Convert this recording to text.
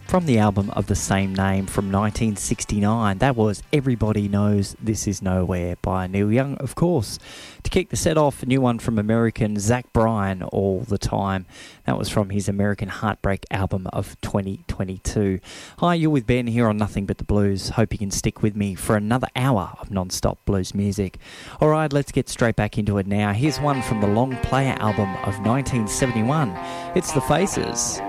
from the album of the same name from 1969. That was Everybody Knows This Is Nowhere by Neil Young, of course. To kick the set off, a new one from American Zach Bryan, All the Time. That was from his American Heartbreak album of 2022. Hi, you're with Ben here on Nothing But the Blues. Hope you can stick with me for another hour of non-stop blues music. All right, let's get straight back into it now. Here's one from the Long Player album of 1971. It's The Faces.